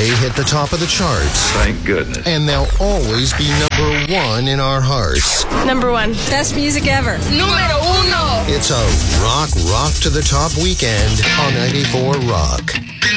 They hit the top of the charts. Thank goodness. And they'll always be number one in our hearts. Number one. Best music ever. Número uno. It's a rock to the top weekend on 94 Rock.